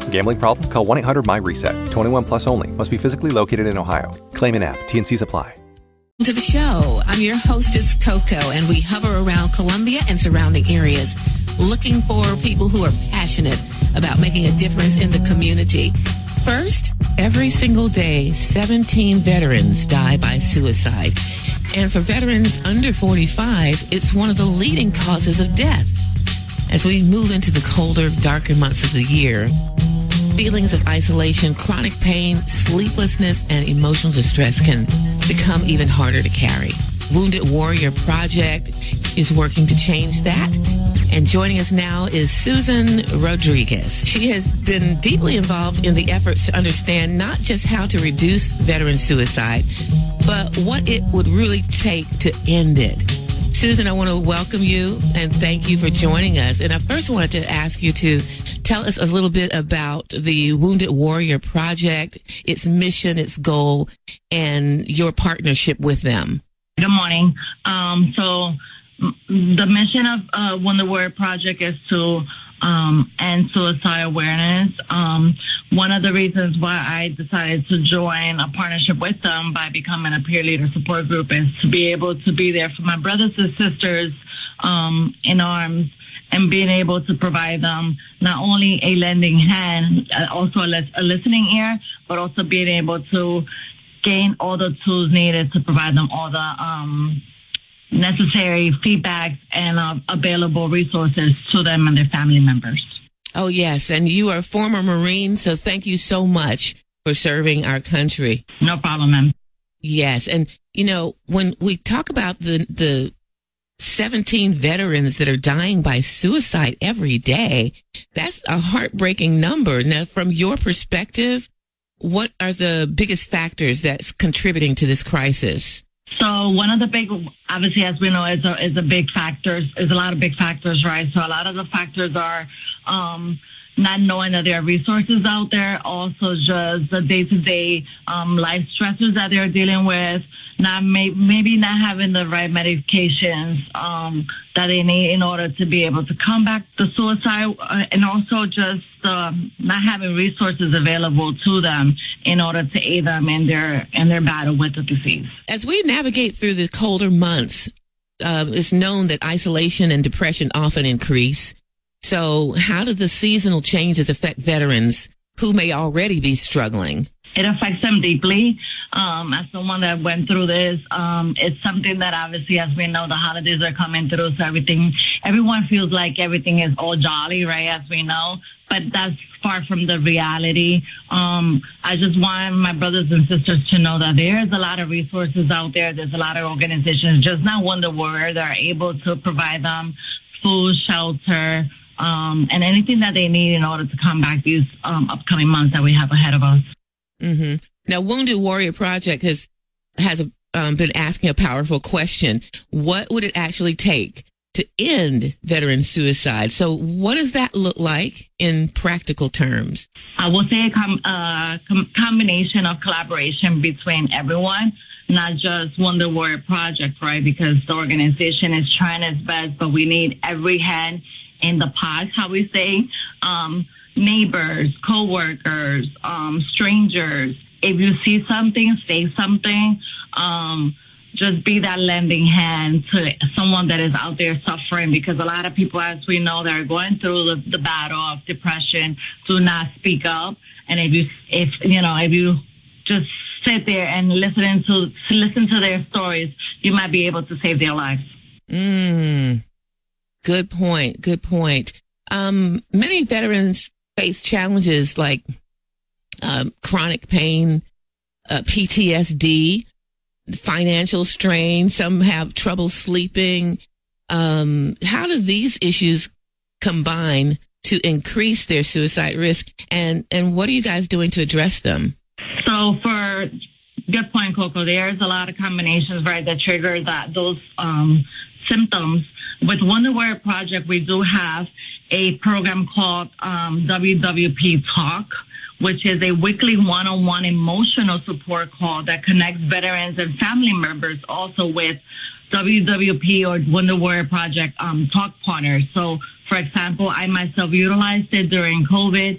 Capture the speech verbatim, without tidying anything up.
Gambling problem? Call one eight hundred my reset. twenty-one plus only. Must be physically located in Ohio. Claim an app. T N Cs apply. To the show. I'm your hostess, Coco, and we hover around Columbia and surrounding areas looking for people who are passionate about making a difference in the community. First, every single day, seventeen veterans die by suicide. And for veterans under forty-five, it's one of the leading causes of death. As we move into the colder, darker months of the year, feelings of isolation, chronic pain, sleeplessness, and emotional distress can become even harder to carry. Wounded Warrior Project is working to change that. And joining us now is Susan Rodriguez. She has been deeply involved in the efforts to understand not just how to reduce veteran suicide, but what it would really take to end it. Susan, I want to welcome you and thank you for joining us. And I first wanted to ask you to tell us a little bit about the Wounded Warrior Project, its mission, its goal, and your partnership with them. Good morning. Um, so the mission of uh, Wounded Warrior Project is to um, end suicide awareness. Um, one of the reasons why I decided to join a partnership with them by becoming a peer leader support group is to be able to be there for my brothers and sisters um, in arms, and being able to provide them not only a lending hand, also a, lis- a listening ear, but also being able to gain all the tools needed to provide them all the um, necessary feedback and uh, available resources to them and their family members. Oh, yes. And you are a former Marine, so thank you so much for serving our country. No problem, ma'am. Yes. And, you know, when we talk about the the seventeen veterans that are dying by suicide every day, that's a heartbreaking number. Now, from your perspective, what are the biggest factors that's contributing to this crisis? So one of the big, obviously, as we know, is a, is a big factors, is a lot of big factors, right? So a lot of the factors are um, not knowing that there are resources out there, also just the day-to-day um, life stressors that they're dealing with, not may, maybe not having the right medications um, that they need in order to be able to combat the suicide, uh, and also just um, not having resources available to them in order to aid them in their in their battle with the disease. As we navigate through the colder months, uh, it's known that isolation and depression often increase. So how do the seasonal changes affect veterans who may already be struggling? It affects them deeply. Um, as someone that went through this, um, it's something that obviously, as we know, the holidays are coming through, so everything, everyone feels like everything is all jolly, right, as we know, but that's far from the reality. Um, I just want my brothers and sisters to know that there's a lot of resources out there. There's a lot of organizations, just not Wounded Warrior, that are able to provide them food, shelter, um, and anything that they need in order to combat these um, upcoming months that we have ahead of us. Mm-hmm. Now, Wounded Warrior Project has has a, um, been asking a powerful question. What would it actually take to end veteran suicide? So what does that look like in practical terms? I will say a com- uh, com- combination of collaboration between everyone, not just Wounded Warrior Project, right? Because the organization is trying its best, but we need every hand in the pot, how we say, um, neighbors, co-workers, um, strangers. If you see something, say something. Um, just be that lending hand to someone that is out there suffering, because a lot of people, as we know, that are going through the, the battle of depression, do not speak up. And if you, if you know, if you just sit there and listen to listen to their stories, you might be able to save their lives. Mm. Good point. Good point. Um, many veterans face challenges like um, chronic pain, uh, P T S D, financial strain. Some have trouble sleeping. Um, how do these issues combine to increase their suicide risk? And, and what are you guys doing to address them? So for good point, Coco, there's a lot of combinations, right, that trigger that those um, symptoms. With Wounded Warrior Project, we do have a program called um, W W P Talk, which is a weekly one-on-one emotional support call that connects veterans and family members also with W W P or Wounded Warrior Project um, talk partners. So, for example, I myself utilized it during COVID.